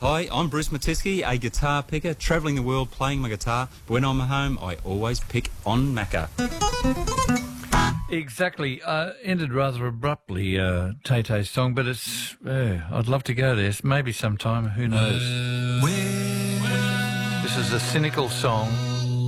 Hi, I'm Bruce Matisky, a guitar picker, travelling the world playing my guitar. But when I'm at home, I always pick on Macca. Exactly. Ended rather abruptly, Tay-Tay's song, but it's... I'd love to go there. Maybe sometime, who knows. This is a cynical song